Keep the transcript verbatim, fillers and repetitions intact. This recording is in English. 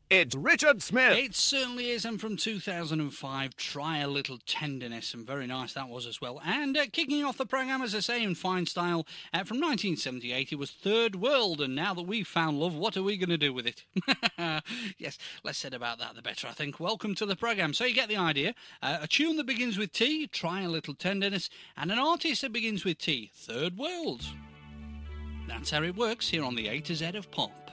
It's Richard Smith. It certainly is, and from two thousand five, Try a Little Tenderness, and very nice that was as well. And uh, kicking off the programme, as I say, in fine style, uh, from nineteen seventy-eight, it was Third World, and now that we've found love, what are we going to do with it? Yes, less said about that, the better, I think. Welcome to the programme. So you get the idea. Uh, a tune that begins with T, Try a Little Tenderness, and an artist that begins with T, Third World. That's how it works here on the A to Z of Pop.